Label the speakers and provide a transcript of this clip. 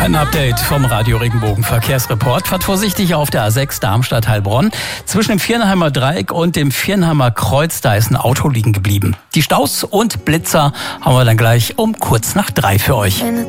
Speaker 1: Ein Update vom Radio Regenbogen Verkehrsreport. Fahrt vorsichtig auf der A6 Darmstadt-Heilbronn. Zwischen dem Viernheimer Dreieck und dem Viernheimer Kreuz, da ist ein Auto liegen geblieben. Die Staus und Blitzer haben wir dann gleich um kurz nach 3 für euch.